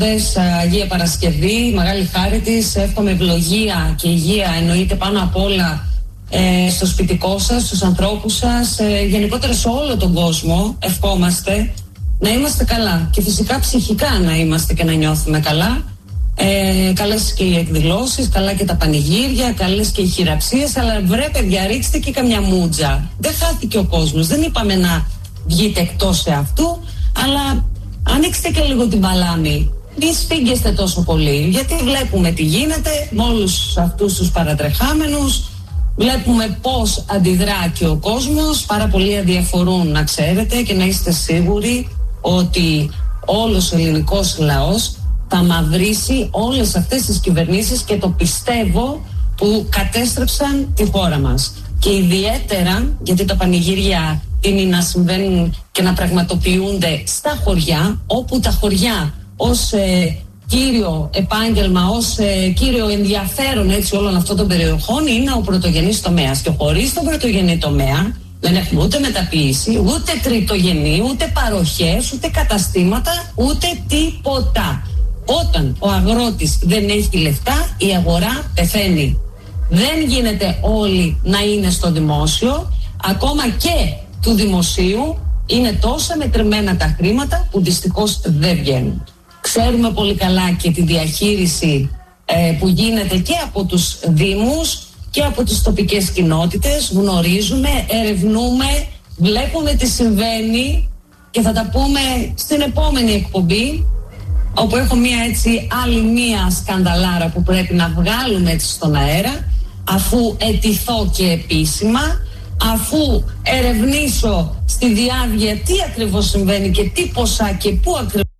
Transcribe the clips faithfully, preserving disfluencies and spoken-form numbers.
Αγία Παρασκευή, μεγάλη χάρη της. Εύχομαι ευλογία και υγεία, εννοείται πάνω απ' όλα ε, στο σπιτικό σας, στους ανθρώπους σας, ε, γενικότερα σε όλο τον κόσμο. Ευχόμαστε να είμαστε καλά και φυσικά ψυχικά να είμαστε και να νιώθουμε καλά. Ε, καλές και οι εκδηλώσεις, καλά και τα πανηγύρια, καλές και οι χειραψίες, αλλά βρε παιδιά, ρίξτε και καμιά μούτζα. Δεν χάθηκε ο κόσμος, δεν είπαμε να βγείτε εκτός εαυτού, αλλά ανοίξτε και λίγο την παλάμη. Μη σφίγγεστε τόσο πολύ, γιατί βλέπουμε τι γίνεται με όλους αυτούς τους παρατρεχάμενους, βλέπουμε πώς αντιδρά και ο κόσμος, πάρα πολλοί αδιαφορούν, να ξέρετε, και να είστε σίγουροι ότι όλος ο ελληνικός λαός θα μαυρίσει όλες αυτές τις κυβερνήσεις, και το πιστεύω, που κατέστρεψαν τη χώρα μας. Και ιδιαίτερα γιατί τα πανηγύρια είναι να συμβαίνουν και να πραγματοποιούνται στα χωριά, όπου τα χωριά ως ε, κύριο επάγγελμα, ως ε, κύριο ενδιαφέρον έτσι όλων αυτών των περιοχών είναι ο πρωτογενής τομέας. Και χωρίς τον πρωτογενή τομέα δεν έχουμε ούτε μεταποίηση, ούτε τριτογενή, ούτε παροχές, ούτε καταστήματα, ούτε τίποτα. Όταν ο αγρότης δεν έχει λεφτά, η αγορά πεθαίνει. Δεν γίνεται όλοι να είναι στο δημόσιο, ακόμα και του δημοσίου είναι τόσα μετρημένα τα χρήματα που δυστυχώς δεν βγαίνουν. Ξέρουμε πολύ καλά και τη διαχείριση ε, που γίνεται και από τους δήμους και από τις τοπικές κοινότητες. Γνωρίζουμε, ερευνούμε, βλέπουμε τι συμβαίνει και θα τα πούμε στην επόμενη εκπομπή, όπου έχω μία έτσι άλλη μία σκανδαλάρα που πρέπει να βγάλουμε έτσι στον αέρα, αφού αιτηθώ και επίσημα, αφού ερευνήσω στη διάβγεια τι ακριβώς συμβαίνει και τι ποσά και πού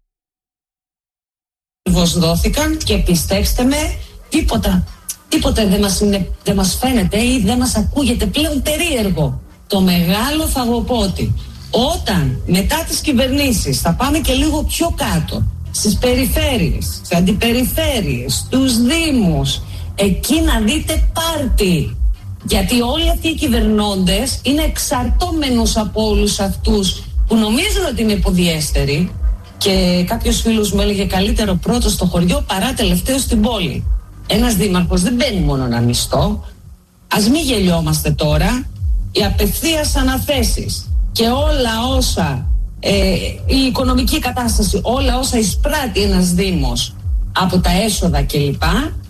ακριβώς δόθηκαν, και πιστέψτε με, τίποτα, τίποτα δεν μας, είναι, δεν μας φαίνεται ή δεν μας ακούγεται πλέον περίεργο. Το μεγάλο φαγοπότη, όταν μετά τις κυβερνήσεις θα πάμε και λίγο πιο κάτω, στις περιφέρειες, στις αντιπεριφέρειες, στους δήμους, εκεί να δείτε πάρτι. Γιατί όλοι αυτοί οι κυβερνώντες είναι εξαρτώμενους από όλους αυτούς που νομίζουν ότι είναι υποδιέστεροι, και κάποιος φίλος μου έλεγε καλύτερο πρώτος στο χωριό παρά τελευταίος στην πόλη. Ένας δήμαρχος δεν μπαίνει μόνο να μισθό. Ας μην γελιόμαστε τώρα. Οι απευθείας αναθέσεις και όλα όσα ε, η οικονομική κατάσταση, όλα όσα εισπράττει ένας δήμος από τα έσοδα κλπ,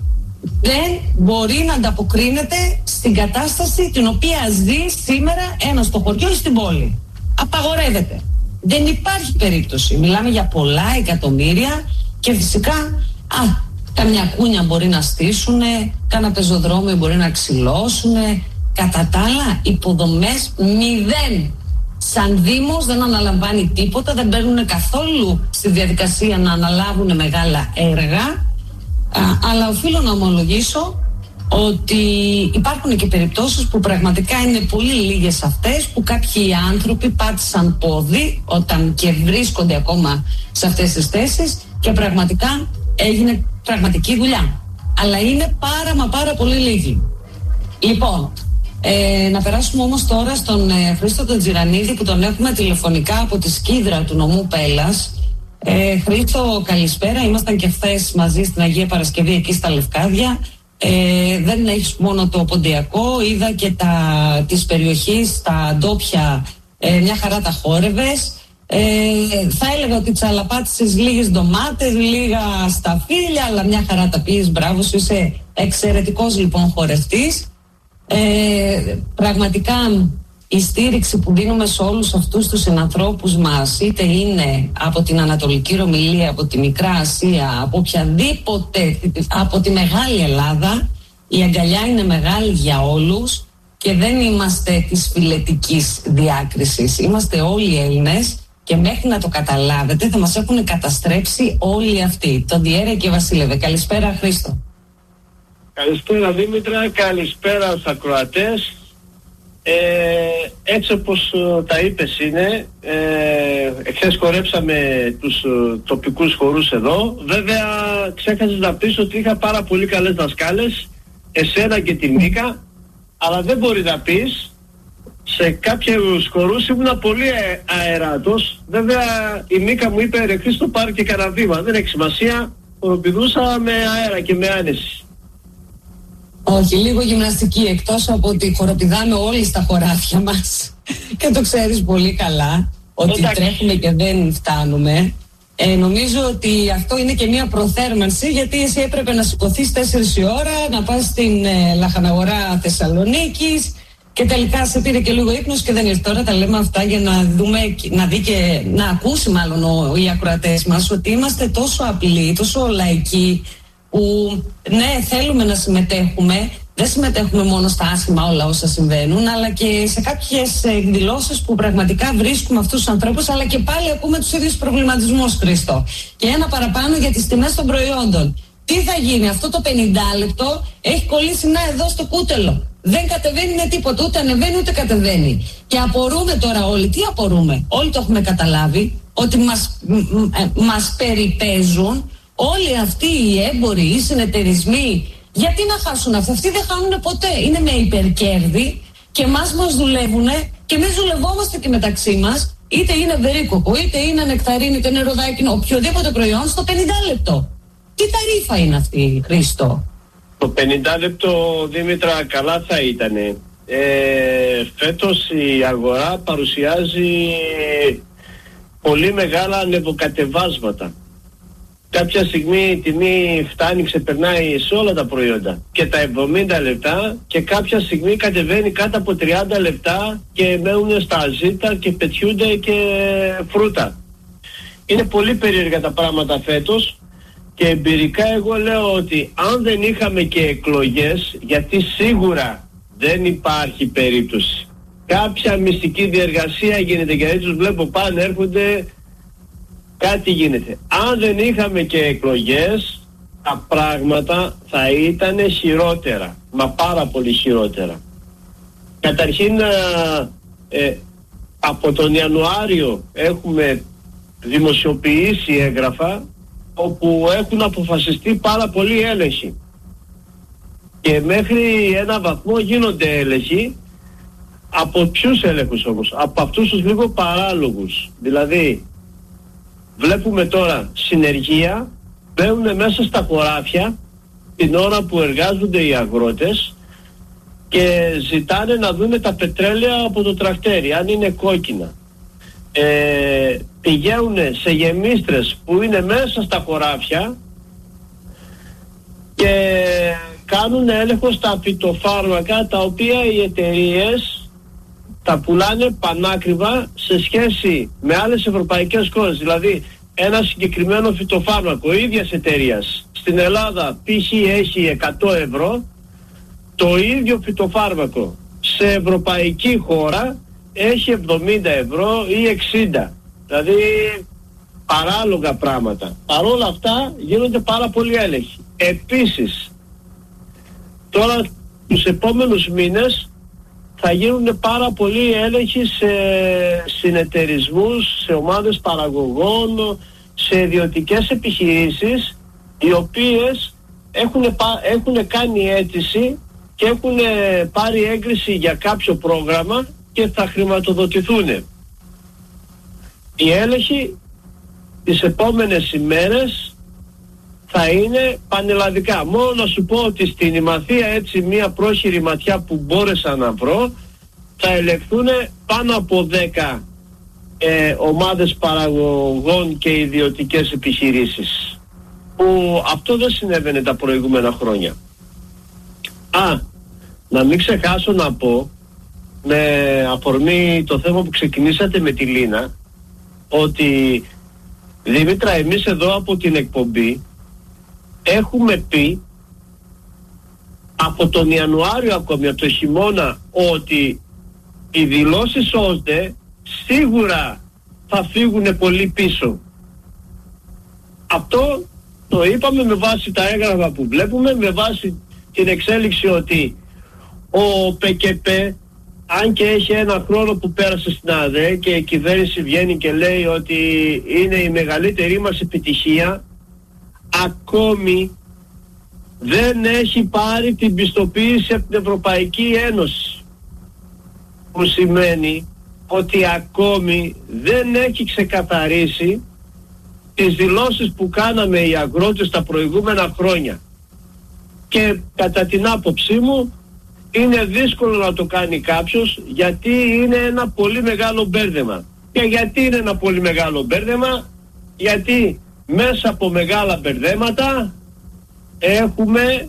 δεν μπορεί να ανταποκρίνεται στην κατάσταση την οποία ζει σήμερα ένας στο χωριό ή στην πόλη. Απαγορεύεται. Δεν υπάρχει περίπτωση. Μιλάμε για πολλά εκατομμύρια και φυσικά α, καμιά κούνια μπορεί να στήσουνε, κάνα πεζοδρόμιο μπορεί να ξυλώσουνε. Κατά τα άλλα, υποδομές μηδέν. Σαν Δήμος δεν αναλαμβάνει τίποτα, δεν παίρνουν καθόλου στη διαδικασία να αναλάβουν μεγάλα έργα. Α, αλλά οφείλω να ομολογήσω ότι υπάρχουν και περιπτώσεις που πραγματικά είναι πολύ λίγες αυτές, που κάποιοι άνθρωποι πάτησαν πόδι όταν και βρίσκονται ακόμα σε αυτές τις θέσεις και πραγματικά έγινε πραγματική δουλειά. Αλλά είναι πάρα μα πάρα πολύ λίγοι. Λοιπόν, ε, να περάσουμε όμως τώρα στον ε, Χρήστο τον Τζιρανίδη, που τον έχουμε τηλεφωνικά από τη Σκύδρα του νομού Πέλλας. Ε, Χρήστο, καλησπέρα. Ήμασταν και χθες μαζί στην Αγία Παρασκευή εκεί στα Λευκάδια. Ε, δεν έχεις μόνο το ποντιακό, είδα και τα της περιοχής, τα ντόπια, ε, μια χαρά τα χόρευες. Ε, θα έλεγα ότι τσαλαπάτησες λίγες ντομάτες, λίγα σταφύλια, αλλά μια χαρά τα πεις. Μπράβο σου, είσαι εξαιρετικός λοιπόν χορευτής. Ε, πραγματικά η στήριξη που δίνουμε σε όλους αυτούς τους συνανθρώπους μας, είτε είναι από την Ανατολική Ρωμυλία, από τη Μικρά Ασία, από οποιαδήποτε, από τη Μεγάλη Ελλάδα, η αγκαλιά είναι μεγάλη για όλους και δεν είμαστε της φιλετικής διάκρισης. Είμαστε όλοι Έλληνες και μέχρι να το καταλάβετε θα μας έχουν καταστρέψει όλοι αυτοί. Το Διέρε και Βασίλευε. Καλησπέρα Χρήστο. Καλησπέρα Δήμητρα, καλησπέρα στους ακροατές. Ε, έτσι όπως ε, τα είπες είναι, ε, εχθές χορέψαμε τους ε, τοπικούς χορούς εδώ. Βέβαια ξέχασες να πεις ότι είχα πάρα πολύ καλές δασκάλες, εσένα και τη Μίκα, αλλά δεν μπορεί να πεις σε κάποιους χορούς ήμουν πολύ αεράτος. Βέβαια η Μίκα μου είπε ρε Χρήστο πάρε και κανένα βήμα. Δεν έχει σημασία, χοροπηδούσα με αέρα και με άνεση. Όχι, λίγο γυμναστική, εκτός από ότι χοροπηδάμε όλοι στα χωράφια μας και το ξέρεις πολύ καλά ότι εντάξει, τρέχουμε και δεν φτάνουμε. Ε, νομίζω ότι αυτό είναι και μια προθέρμανση, γιατί εσύ έπρεπε να σηκωθείς τέσσερις η ώρα, να πας στην ε, Λαχαναγορά Θεσσαλονίκης και τελικά σε πήρε και λίγο ύπνος και δεν ήρθε. Τώρα τα λέμε αυτά για να δούμε, να δει και να ακούσει μάλλον ο, οι ακροατές μας ότι είμαστε τόσο απλοί, τόσο λαϊκοί, που ναι, θέλουμε να συμμετέχουμε. Δεν συμμετέχουμε μόνο στα άσχημα όλα όσα συμβαίνουν, αλλά και σε κάποιες εκδηλώσεις που πραγματικά βρίσκουμε αυτούς τους ανθρώπους, αλλά και πάλι ακούμε τους ίδιους προβληματισμούς, Χρήστο. Και ένα παραπάνω για τις τιμές των προϊόντων. Τι θα γίνει, αυτό το πενήντα λεπτό έχει κολλήσει να εδώ στο κούτελο. Δεν κατεβαίνει με τίποτα, ούτε ανεβαίνει ούτε κατεβαίνει. Και απορούμε τώρα όλοι, τι απορούμε, όλοι το έχουμε καταλάβει, ότι μας, μ, μας περιπέζουν όλοι αυτοί οι έμποροι, οι συνεταιρισμοί. Γιατί να χάσουν αυτό, αυτοί δεν χάνουν ποτέ. Είναι με υπερκέρδη και εμάς μας δουλεύουνε και εμείς δουλευόμαστε και μεταξύ μας. Είτε είναι βερίκοκο, είτε είναι νεκταρίνη, είτε είναι ροδάκινο, οποιοδήποτε προϊόν στο πενήντα λεπτό. Τι ταρίφα είναι αυτή, Χρήστο? Το πενήντα λεπτό, Δήμητρα, καλά θα ήταν. Ε, φέτος η αγορά παρουσιάζει πολύ μεγάλα ανεβοκατεβάσματα. Κάποια στιγμή η τιμή φτάνει, ξεπερνάει σε όλα τα προϊόντα και τα εβδομήντα λεπτά, και κάποια στιγμή κατεβαίνει κάτω από τριάντα λεπτά και μένουν στα ζήτα και πετιούνται και φρούτα. Είναι πολύ περίεργα τα πράγματα φέτος και εμπειρικά εγώ λέω ότι αν δεν είχαμε και εκλογές, γιατί σίγουρα δεν υπάρχει περίπτωση, κάποια μυστική διεργασία γίνεται, γιατί τους βλέπω πάνε έρχονται, κάτι γίνεται. Αν δεν είχαμε και εκλογές, τα πράγματα θα ήταν χειρότερα, μα πάρα πολύ χειρότερα. Καταρχήν ε, από τον Ιανουάριο έχουμε δημοσιοποιήσει έγγραφα όπου έχουν αποφασιστεί πάρα πολλοί έλεγχοι και μέχρι ένα βαθμό γίνονται έλεγχοι. Από ποιους έλεγχους όμως? Από αυτούς τους λίγο παράλογους. Δηλαδή βλέπουμε τώρα συνεργεία, μπαίνουν μέσα στα χωράφια την ώρα που εργάζονται οι αγρότες και ζητάνε να δούμε τα πετρέλαια από το τρακτέρι, αν είναι κόκκινα. Ε, πηγαίνουν σε γεμίστρες που είναι μέσα στα χωράφια και κάνουν έλεγχο στα φυτοφάρμακα, τα οποία οι εταιρείες τα πουλάνε πανάκριβα σε σχέση με άλλες ευρωπαϊκές χώρες. Δηλαδή ένα συγκεκριμένο φυτοφάρμακο ίδιας εταιρείας στην Ελλάδα π.χ. έχει εκατό ευρώ, το ίδιο φυτοφάρμακο σε ευρωπαϊκή χώρα έχει εβδομήντα ευρώ ή εξήντα. Δηλαδή παράλογα πράγματα. Παρ' όλα αυτά γίνονται πάρα πολλοί έλεγχοι. Επίσης τώρα τους επόμενους μήνες θα γίνουν πάρα πολλοί έλεγχοι σε συνεταιρισμούς, σε ομάδες παραγωγών, σε ιδιωτικές επιχειρήσεις, οι οποίες έχουν, έχουν κάνει αίτηση και έχουν πάρει έγκριση για κάποιο πρόγραμμα και θα χρηματοδοτηθούν. Οι έλεγχοι τις επόμενες ημέρες θα είναι πανελλαδικά. Μόνο να σου πω ότι στην Ημαθία, έτσι μία πρόχειρη ματιά που μπόρεσα να βρω, θα ελεγχθούν πάνω από δέκα ε, ομάδες παραγωγών και ιδιωτικές επιχειρήσεις, που αυτό δεν συνέβαινε τα προηγούμενα χρόνια. Α, να μην ξεχάσω να πω, με αφορμή το θέμα που ξεκινήσατε με τη Λίνα, ότι Δήμητρα, εμείς εδώ από την εκπομπή έχουμε πει από τον Ιανουάριο, ακόμη από το χειμώνα, ότι οι δηλώσεις ΩΣΔΕ σίγουρα θα φύγουν πολύ πίσω. Αυτό το είπαμε με βάση τα έγγραφα που βλέπουμε, με βάση την εξέλιξη ότι ο ΠΚΠ, αν και έχει ένα χρόνο που πέρασε στην ΑΔΕ και η κυβέρνηση βγαίνει και λέει ότι είναι η μεγαλύτερη μας επιτυχία, ακόμη δεν έχει πάρει την πιστοποίηση από την Ευρωπαϊκή Ένωση. που σημαίνει ότι ακόμη δεν έχει ξεκαθαρίσει τις δηλώσεις που κάναμε οι αγρότες τα προηγούμενα χρόνια. Και κατά την άποψή μου είναι δύσκολο να το κάνει κάποιος, γιατί είναι ένα πολύ μεγάλο μπέρδεμα. Και γιατί είναι ένα πολύ μεγάλο μπέρδεμα? Γιατί μέσα από μεγάλα μπερδέματα έχουμε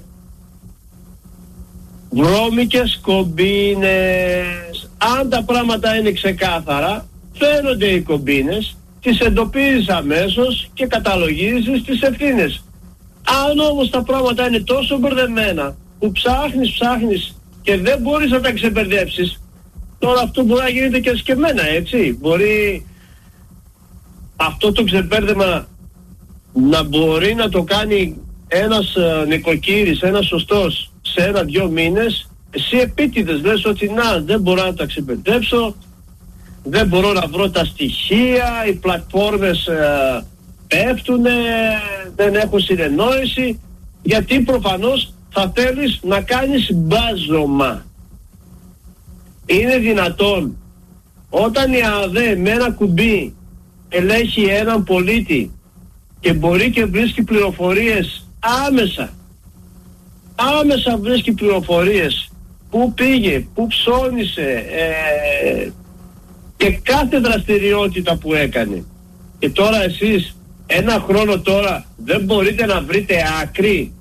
βρώμικες κομπίνες. Αν τα πράγματα είναι ξεκάθαρα, φαίνονται οι κομπίνες, τις εντοπίζεις αμέσως και καταλογίζεις τις ευθύνες. Αν όμως τα πράγματα είναι τόσο μπερδεμένα που ψάχνεις, ψάχνεις και δεν μπορείς να τα ξεμπερδέψεις, τώρα αυτό μπορεί να γίνεται και σκεμμένα, έτσι. Μπορεί αυτό το ξεμπέρδεμα να μπορεί να το κάνει ένας ε, νοικοκύρης, ένας σωστός σε ένα-δυο μήνες. Εσύ επίτηδες λες ότι να, δεν μπορώ να τα ξεμπερδέψω, δεν μπορώ να βρω τα στοιχεία, οι πλατφόρμες ε, πέφτουνε, δεν έχω συνεννόηση, γιατί προφανώς θα θέλεις να κάνεις μπάζωμα. Είναι δυνατόν όταν η ΑΔΕ με ένα κουμπί ελέγχει έναν πολίτη και μπορεί και βρίσκει πληροφορίες άμεσα, άμεσα βρίσκει πληροφορίες πού πήγε, πού ψώνισε ε, και κάθε δραστηριότητα που έκανε, και τώρα εσείς ένα χρόνο τώρα δεν μπορείτε να βρείτε άκρη?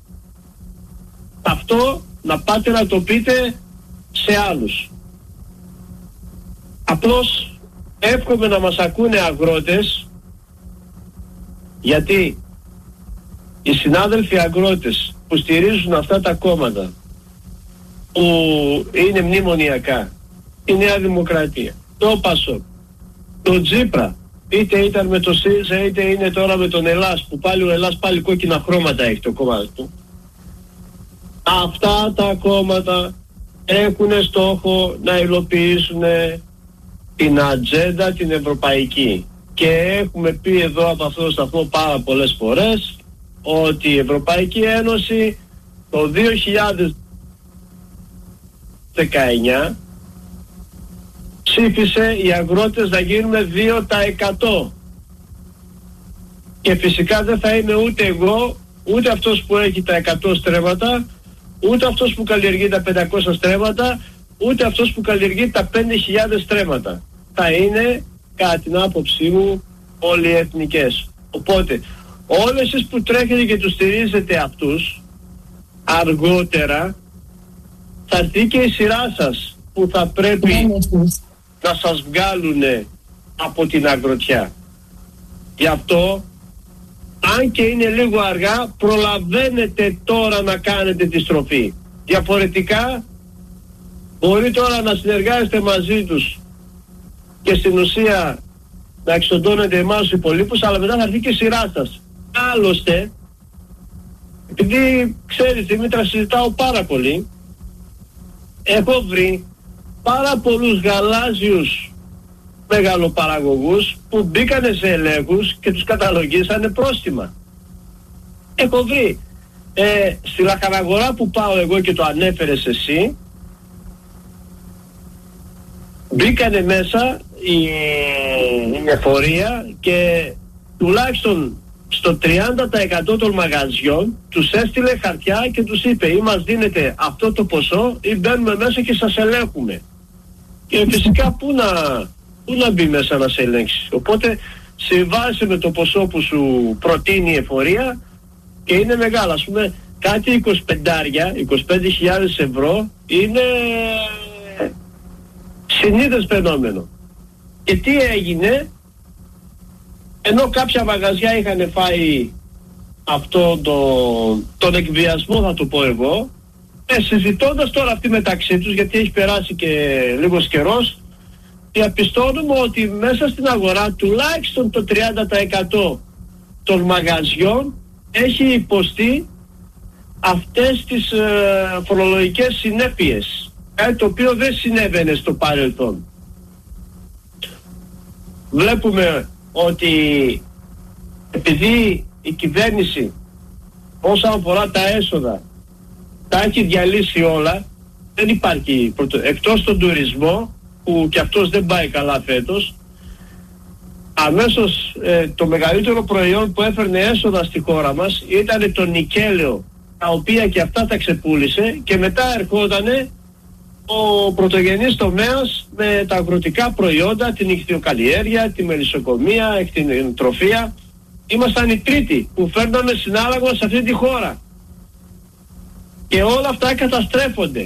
Αυτό να πάτε να το πείτε σε άλλους. Απλώς εύχομαι να μας ακούνε αγρότες, γιατί οι συνάδελφοι αγρότες που στηρίζουν αυτά τα κόμματα που είναι μνημονιακά, η Νέα Δημοκρατία, το ΠΑΣΟΚ, το Τζίπρα, είτε ήταν με το ΣΥΡΙΖΑ είτε είναι τώρα με τον Ελλάς, που πάλι ο Ελλάς πάλι κόκκινα χρώματα έχει το κόμμα του, αυτά τα κόμματα έχουν στόχο να υλοποιήσουν την ατζέντα την ευρωπαϊκή. Και έχουμε πει εδώ από αυτό το σταθμό πάρα πολλές φορές ότι η Ευρωπαϊκή Ένωση το δύο χιλιάδες δεκαεννιά ψήφισε οι αγρότες να γίνουμε δύο τοις εκατό. Και φυσικά δεν θα είμαι ούτε εγώ, ούτε αυτός που έχει τα εκατό στρέμματα, ούτε αυτός που καλλιεργεί τα πεντακόσια στρέμματα, ούτε αυτός που καλλιεργεί τα πέντε χιλιάδες στρέμματα. Θα είναι, κατά την άποψή μου, πολυεθνικές. Οπότε, όλες εσείς που τρέχετε και τους στηρίζετε αυτούς, αργότερα θα έρθει και η σειρά σας που θα πρέπει να σας βγάλουν από την αγροτιά. Γι' αυτό, αν και είναι λίγο αργά, προλαβαίνετε τώρα να κάνετε τη στροφή. Διαφορετικά, μπορεί τώρα να συνεργάζεστε μαζί τους και στην ουσία να εξοντώνετε εμάς τους υπολείπους, αλλά μετά θα έρθει και η σειρά σας. Άλλωστε, επειδή ξέρεις Δημήτρα, συζητάω πάρα πολύ, έχω βρει πάρα πολλούς γαλάζιους μεγαλοπαραγωγούς που μπήκανε σε ελέγχους και τους καταλογίσανε πρόστιμα. Έχω βρει ε, στη λαχαναγορά που πάω εγώ και το ανέφερες εσύ, μπήκανε μέσα η, η εφορία και τουλάχιστον στο τριάντα τοις εκατό των μαγαζιών τους έστειλε χαρτιά και τους είπε ή μας δίνετε αυτό το ποσό ή μπαίνουμε μέσα και σας ελέγχουμε. Και φυσικά πού να, πού να μπει μέσα να σε ελέγξει. Οπότε συμβάζει με το ποσό που σου προτείνει η εφορία και είναι μεγάλα. Ας πούμε κάτι είκοσι πέντε είκοσι πέντε χιλιάδες ευρώ είναι συνήθες φαινόμενο. Και τι έγινε? Ενώ κάποια μαγαζιά είχαν φάει αυτό το, τον εκβιασμό, θα το πω εγώ, ε, συζητώντας τώρα αυτοί μεταξύ τους, γιατί έχει περάσει και λίγος καιρός, διαπιστώνουμε ότι μέσα στην αγορά τουλάχιστον το τριάντα τοις εκατό των μαγαζιών έχει υποστεί αυτές τις ε, φορολογικές συνέπειες, κάτι το οποίο δεν συνέβαινε στο παρελθόν. Βλέπουμε ότι επειδή η κυβέρνηση όσον αφορά τα έσοδα τα έχει διαλύσει όλα, Δεν υπάρχει, εκτός τον τουρισμό που και αυτός δεν πάει καλά φέτος, αμέσως ε, το μεγαλύτερο προϊόν που έφερνε έσοδα στη χώρα μας ήταν το νικέλαιο, τα οποία και αυτά τα ξεπούλησε, και μετά ερχότανε ο πρωτογενής τομέας με τα αγροτικά προϊόντα, την ιχθυοκαλλιέργεια, τη μελισσοκομεία, την τροφία. Ήμασταν οι τρίτοι που φέρναμε συνάλλαγμα σε αυτή τη χώρα. Και όλα αυτά καταστρέφονται.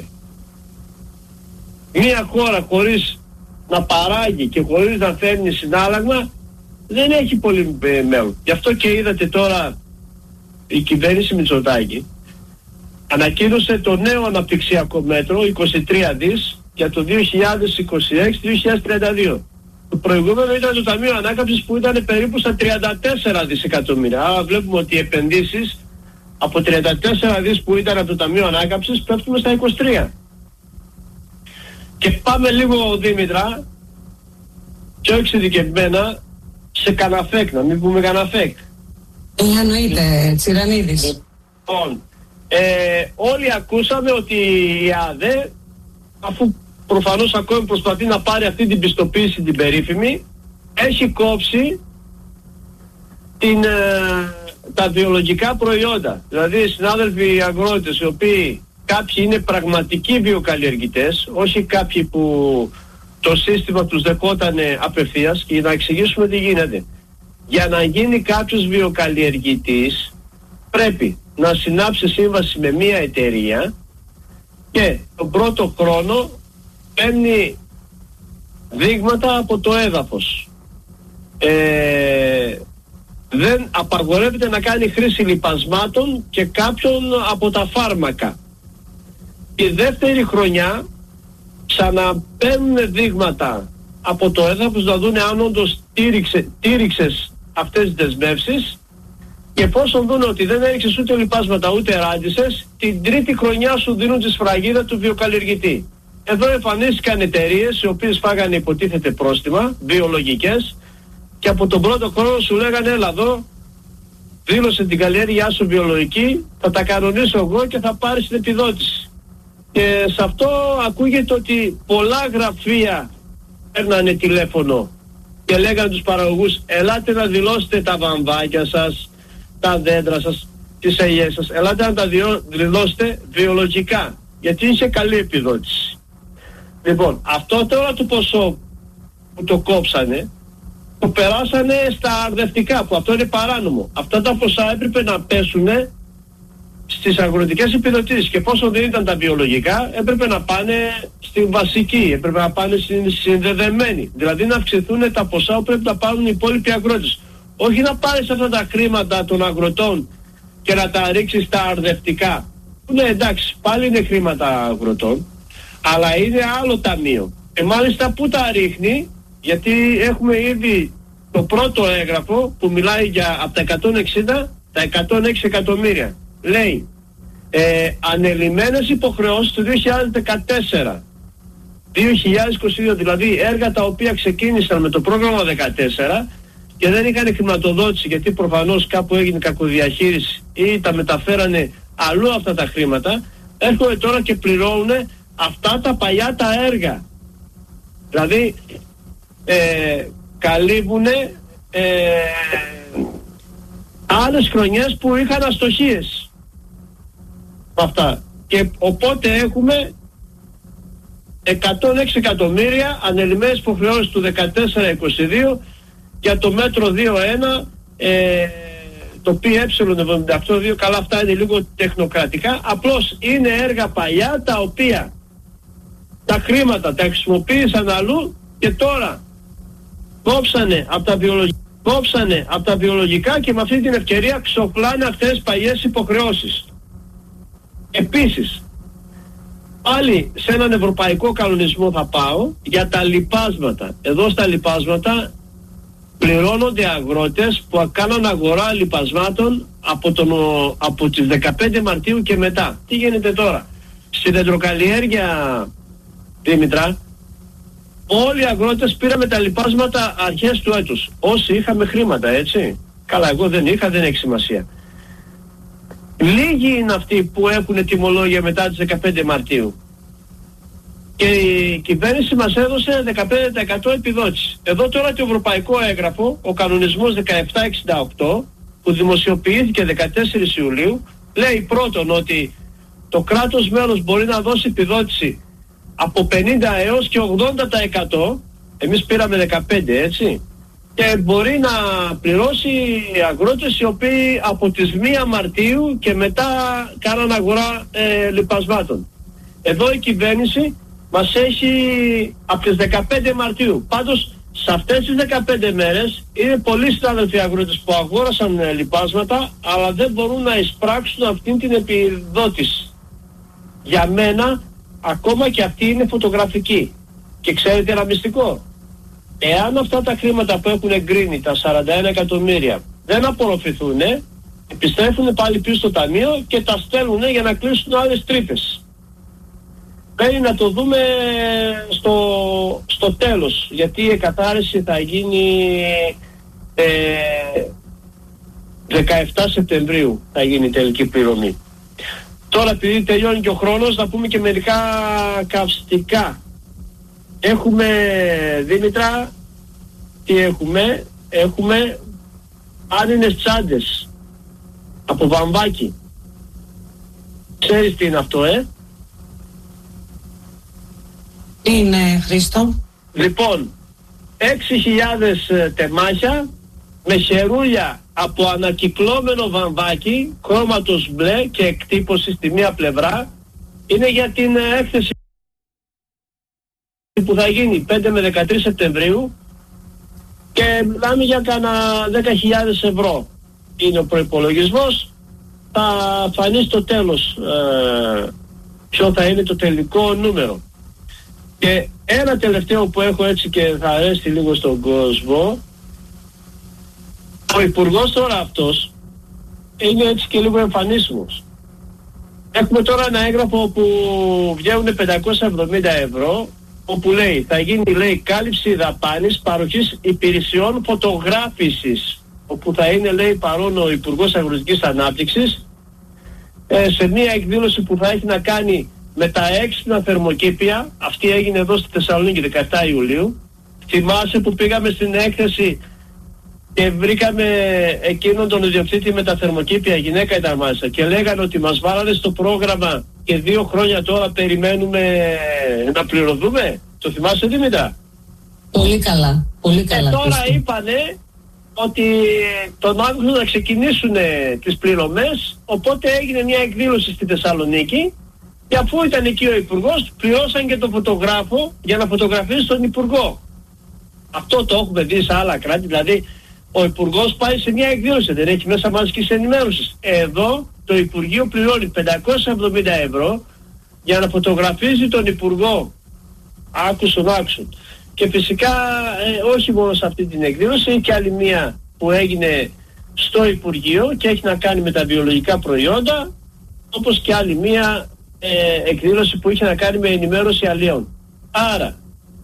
Μία χώρα χωρίς να παράγει και χωρίς να φέρνει συνάλλαγμα δεν έχει πολύ μέλλον. Γι' αυτό και είδατε τώρα η κυβέρνηση Μητσοτάκη ανακοίνωσε το νέο αναπτυξιακό μέτρο είκοσι τρία δις για το δύο χιλιάδες είκοσι έξι με δύο χιλιάδες τριάντα δύο. Το προηγούμενο ήταν το Ταμείο Ανάκαμψης που ήταν περίπου στα τριάντα τέσσερα δισεκατομμύρια. Άρα βλέπουμε ότι οι επενδύσεις από τριάντα τέσσερα δις που ήταν από το Ταμείο Ανάκαμψης πέφτουμε στα είκοσι τρία. Και πάμε λίγο, Δήμητρα, πιο εξειδικευμένα σε Καναφέκ, να μην πούμε Καναφέκ. Ε, εννοείται, Τσιρανίδης. Λοιπόν, ε, όλοι ακούσαμε ότι η ΑΔΕ, αφού προφανώς ακόμη προσπαθεί να πάρει αυτή την πιστοποίηση την περίφημη, έχει κόψει την, ε, τα βιολογικά προϊόντα. Δηλαδή οι συνάδελφοι αγρότες, οι οποίοι κάποιοι είναι πραγματικοί βιοκαλλιεργητές, όχι κάποιοι που το σύστημα τους δεχότανε απευθείας, και να εξηγήσουμε τι γίνεται. Για να γίνει κάποιος βιοκαλλιεργητής πρέπει να συνάψει σύμβαση με μία εταιρεία και τον πρώτο χρόνο παίρνει δείγματα από το έδαφος. Ε, δεν απαγορεύεται να κάνει χρήση λιπασμάτων και κάποιων από τα φάρμακα. Η δεύτερη χρονιά ξαναπαίρνουν δείγματα από το έδαφος να δουν αν όντως τήρηξε, τήρηξες αυτές τις δεσμεύσεις, και εφόσον δουν ότι δεν έριξες ούτε λιπάσματα ούτε ράντισες, την τρίτη χρονιά σου δίνουν τη σφραγίδα του βιοκαλλιεργητή. Εδώ εμφανίστηκαν εταιρείες οι οποίες φάγανε υποτίθεται πρόστιμα, βιολογικές, και από τον πρώτο χρόνο σου λέγανε έλα εδώ, δήλωσε την καλλιέργειά σου βιολογική, θα τα κανονίσω εγώ και θα πάρεις την επιδότηση. Και σε αυτό ακούγεται ότι πολλά γραφεία παίρνανε τηλέφωνο και λέγανε τους παραγωγούς ελάτε να δηλώσετε τα βαμβάκια σας, τα δέντρα σας, τις ελιές σας, ελάτε να τα δηλώσετε βιολογικά, γιατί είχε καλή επιδότηση. Λοιπόν, αυτό τώρα το ποσό που το κόψανε, το περάσανε στα αρδευτικά, που αυτό είναι παράνομο. Αυτά τα ποσά έπρεπε να πέσουνε στις αγροτικές επιδοτήσεις, και πόσο δεν ήταν τα βιολογικά έπρεπε να πάνε στην βασική, έπρεπε να πάνε στην συνδεδεμένη, δηλαδή να αυξηθούν τα ποσά που πρέπει να πάρουν οι υπόλοιποι αγρότες. Όχι να πάρεις αυτά τα χρήματα των αγροτών και να τα ρίξεις στα αρδευτικά, που ναι εντάξει πάλι είναι χρήματα αγροτών, αλλά είναι άλλο ταμείο. Και μάλιστα που τα ρίχνει, γιατί έχουμε ήδη το πρώτο έγγραφο που μιλάει για από τα εκατόν εξήντα τα εκατόν έξι εκατομμύρια. Λέει ε, ανελημμένες υποχρεώσεις του δύο χιλιάδες δεκατέσσερα δύο χιλιάδες είκοσι δύο, δηλαδή έργα τα οποία ξεκίνησαν με το πρόγραμμα δεκατέσσερα και δεν είχαν χρηματοδότηση, γιατί προφανώς κάπου έγινε κακοδιαχείριση ή τα μεταφέρανε αλλού αυτά τα χρήματα, έρχονται τώρα και πληρώνουν αυτά τα παλιά τα έργα. Δηλαδή ε, καλύβουνε ε, άλλες χρονιές που είχαν αστοχίες αυτά, και οπότε έχουμε εκατόν έξι εκατομμύρια ανελημμένες υποχρεώσεις του δεκατέσσερα είκοσι δύο για το μέτρο δύο ένα, ε, το πι ε εβδομήντα οκτώ δύο. Καλά, αυτά είναι λίγο τεχνοκρατικά, απλώς είναι έργα παλιά τα οποία τα χρήματα τα χρησιμοποίησαν αλλού και τώρα κόψανε από τα βιολογικά, κόψανε από τα βιολογικά και με αυτή την ευκαιρία ξοφλάνε αυτές τις παλιές υποχρεώσεις. Επίσης, πάλι σε έναν ευρωπαϊκό κανονισμό θα πάω για τα λιπάσματα. Εδώ στα λιπάσματα πληρώνονται αγρότες που κάνουν αγορά λιπασμάτων από, τον, από τις δεκαπέντε Μαρτίου και μετά. Τι γίνεται τώρα? Στη δεντροκαλλιέργεια, Δήμητρα, όλοι οι αγρότες πήραμε τα λιπάσματα αρχές του έτους. Όσοι είχαμε χρήματα, έτσι. Καλά, εγώ δεν είχα, δεν έχει σημασία. Λίγοι είναι αυτοί που έχουν τιμολόγια μετά τις δεκαπέντε Μαρτίου. και η κυβέρνηση μας έδωσε δεκαπέντε τοις εκατό επιδότηση. Εδώ τώρα το ευρωπαϊκό έγγραφο, ο κανονισμός δεκαεπτά εξήντα οκτώ, που δημοσιοποιήθηκε δεκατέσσερις Ιουλίου, λέει πρώτον ότι το κράτος μέλος μπορεί να δώσει επιδότηση από πενήντα έως και ογδόντα τοις εκατό, εμείς πήραμε δεκαπέντε, έτσι, και μπορεί να πληρώσει αγρότες οι οποίοι από τις μία Μαρτίου και μετά κάναν αγορά ε, λιπασμάτων. Εδώ η κυβέρνηση μας έχει από τις δεκαπέντε Μαρτίου. Πάντως σε αυτές τις δεκαπέντε μέρες είναι πολλοί συνάδελφοι αγρότες που αγόρασαν ε, λιπάσματα, αλλά δεν μπορούν να εισπράξουν αυτήν την επιδότηση. Για μένα ακόμα και αυτή είναι φωτογραφική. Και ξέρετε ένα μυστικό? Εάν αυτά τα χρήματα που έχουν εγκρίνει, τα σαράντα ένα εκατομμύρια, δεν απορροφηθούν, επιστρέφουν πάλι πίσω στο ταμείο και τα στέλνουν για να κλείσουν άλλες τρύπες. Πρέπει να το δούμε στο, στο τέλος, γιατί η εκαθάριση θα γίνει ε, δεκαεπτά Σεπτεμβρίου, θα γίνει η τελική πληρωμή. Τώρα επειδή τελειώνει και ο χρόνος, να πούμε και μερικά καυστικά. Έχουμε, Δήμητρα, τι έχουμε? Έχουμε άνινες τσάντες από βαμβάκι. Ξέρεις τι είναι αυτό, ε? Τι είναι, Χρήστο? Λοιπόν, έξι χιλιάδες τεμάχια με χερούλια από ανακυκλώμενο βαμβάκι, χρώματος μπλε και εκτύπωση στη μία πλευρά. Είναι για την έκθεση που θα γίνει πέντε με δεκατρείς Σεπτεμβρίου και μιλάμε για κάνα δέκα χιλιάδες ευρώ. Είναι ο προϋπολογισμός. Θα φανεί στο τέλος ε, ποιο θα είναι το τελικό νούμερο. Και ένα τελευταίο που έχω έτσι και θα αρέσει λίγο στον κόσμο, ο υπουργός τώρα αυτός είναι έτσι και λίγο εμφανίσιμος. Έχουμε τώρα ένα έγγραφο που βγαίνουν πεντακόσια εβδομήντα ευρώ, όπου λέει θα γίνει, λέει, κάλυψη δαπάνης παροχής υπηρεσιών φωτογράφησης, όπου θα είναι, λέει, παρόν ο Υπουργός Αγροτικής Ανάπτυξης ε, σε μια εκδήλωση που θα έχει να κάνει με τα έξυπνα θερμοκήπια. Αυτή έγινε εδώ στη Θεσσαλονίκη δεκαεπτά Ιουλίου. Θυμάσαι που πήγαμε στην έκθεση και βρήκαμε εκείνον τον ιδιοκτήτη με τα θερμοκήπια, γυναίκα ήταν μάλιστα, και λέγανε ότι μας βάλανε στο πρόγραμμα και δύο χρόνια τώρα περιμένουμε να πληρωθούμε. Το θυμάσαι, Δήμητρα? Πολύ καλά, πολύ καλά. Και τώρα Χρήστο. είπανε ότι τον Αύγουστο να ξεκινήσουν τις πληρωμές, οπότε έγινε μια εκδήλωση στη Θεσσαλονίκη και αφού ήταν εκεί ο Υπουργός, πληρώσαν και τον φωτογράφο για να φωτογραφίσει τον Υπουργό. Αυτό το έχουμε δει σε άλλα κράτη, δηλαδή ο Υπουργός πάει σε μια εκδήλωση, δεν έχει μέσα μαζικής ενημέρωσης. Εδώ το Υπουργείο πληρώνει πεντακόσια εβδομήντα ευρώ για να φωτογραφίζει τον Υπουργό. Άκουσον, άκουσον. Και φυσικά ε, όχι μόνο σε αυτή την εκδήλωση, είναι και άλλη μία που έγινε στο Υπουργείο και έχει να κάνει με τα βιολογικά προϊόντα, όπως και άλλη μία ε, εκδήλωση που είχε να κάνει με ενημέρωση αλλιών. Άρα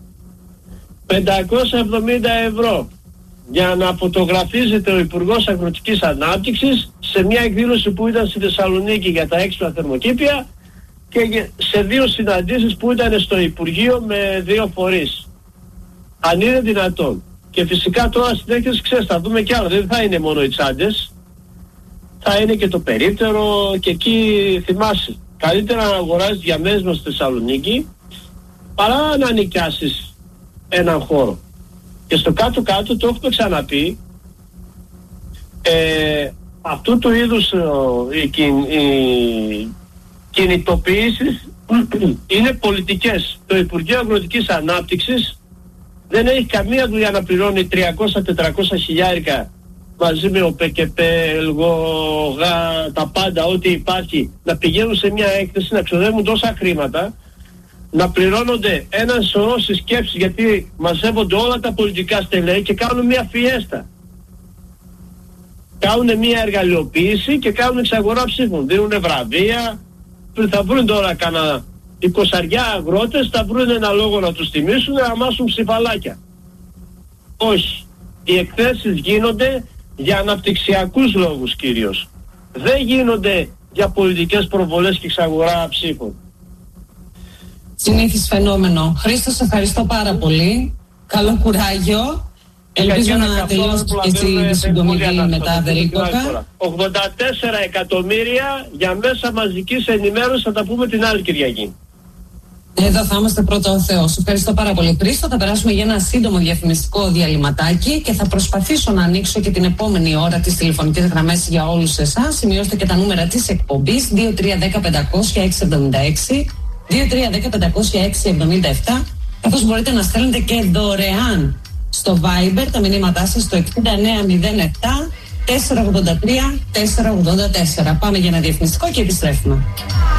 πεντακόσια εβδομήντα ευρώ για να φωτογραφίζεται ο Υπουργός Αγροτικής Ανάπτυξης σε μια εκδήλωση που ήταν στη Θεσσαλονίκη για τα έξυπνα θερμοκήπια και σε δύο συναντήσεις που ήταν στο Υπουργείο με δύο φορείς. Αν είναι δυνατόν. Και φυσικά τώρα στην έκθεση, ξέρεις, θα δούμε κι άλλο. Δεν θα είναι μόνο οι τσάντες, θα είναι και το περίπτερο και εκεί θυμάσαι. Καλύτερα να αγοράσεις διαμέσμα στη Θεσσαλονίκη παρά να νοικιάσεις έναν χώρο. Και στο κάτω-κάτω το έχουμε ξαναπεί, ε, αυτού του είδους οι, οι κινητοποιήσεις είναι πολιτικές. Το Υπουργείο Αγροτικής Ανάπτυξης δεν έχει καμία δουλειά να πληρώνει τριακόσια με τετρακόσια χιλιάρικα μαζί με ο ΠΚΠ, ΕΛΓΟ, τα πάντα, ό,τι υπάρχει, να πηγαίνουν σε μια έκθεση, να ξοδεύουν τόσα χρήματα, να πληρώνονται ένα σωρό συσκέψεις, γιατί μαζεύονται όλα τα πολιτικά στελέχη και κάνουν μια φιέστα. Κάνουν μια εργαλειοποίηση και κάνουν εξαγορά ψήφων. Δίνουν βραβεία, θα βρουν τώρα κανένα εικοσαριά αγρότες, θα βρουν ένα λόγο να τους τιμήσουν, να μάσουν ψηφαλάκια. Όχι. Οι εκθέσεις γίνονται για αναπτυξιακούς λόγους κυρίως. Δεν γίνονται για πολιτικές προβολές και εξαγορά ψήφων. Συνήθις φαινόμενο. Χρήστο, σε ευχαριστώ πάρα πολύ. Καλό κουράγιο. Ελπίζω να τελειώσει και έτσι τη συντομική μετά περίπτωκα. ογδόντα τέσσερα εκατομμύρια για μέσα μαζικής ενημέρωσης, θα τα πούμε την άλλη Κυριακή. Εδώ θα είμαστε πρώτο ο Θεός. Ευχαριστώ πάρα πολύ, Χρήστο. Θα περάσουμε για ένα σύντομο διαφημιστικό διαλυματάκι και θα προσπαθήσω να ανοίξω και την επόμενη ώρα τις τηλεφωνικές γραμμές για όλους εσάς. Σημειώστε και τα νούμερα της εκπομπής δύο τρία ένα μηδέν πεντακόσια έξι εβδομήντα έξι, δύο τρία ένα μηδέν πεντακόσια έξι εβδομήντα επτά, καθώς μπορείτε να στέλνετε και δωρεάν στο Viber τα μηνύματά σας στο εξήντα εννέα μηδέν επτά τετρακόσια ογδόντα τρία τετρακόσια ογδόντα τέσσερα. Πάμε για ένα διαφημιστικό και επιστρέφουμε.